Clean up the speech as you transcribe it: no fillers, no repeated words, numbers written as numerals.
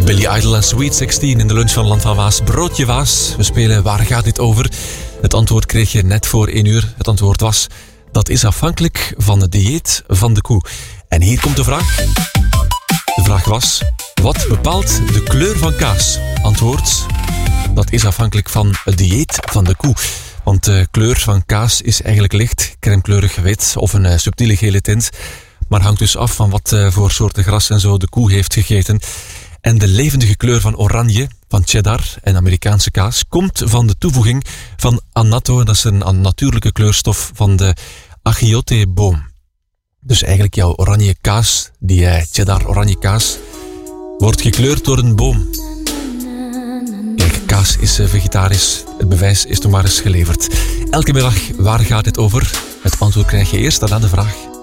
Billy Idol en Sweet 16 in de lunch van Land van Waas. Broodje Waas. We spelen Waar gaat dit over? Het antwoord kreeg je net voor 1 uur. Het antwoord was: dat is afhankelijk van het dieet van de koe. En hier komt de vraag. De vraag was: wat bepaalt de kleur van kaas? Antwoord: dat is afhankelijk van het dieet van de koe. Want de kleur van kaas is eigenlijk licht, crèmekleurig wit of een subtiele gele tint. Maar hangt dus af van wat voor soorten gras en zo de koe heeft gegeten. En de levendige kleur van oranje, van cheddar en Amerikaanse kaas, komt van de toevoeging van annatto. Dat is een natuurlijke kleurstof van de achiote-boom. Dus eigenlijk jouw oranje kaas, die cheddar oranje kaas, wordt gekleurd door een boom. Kijk, kaas is vegetarisch. Het bewijs is toch maar eens geleverd. Elke middag, waar gaat dit over? Het antwoord krijg je eerst aan de vraag.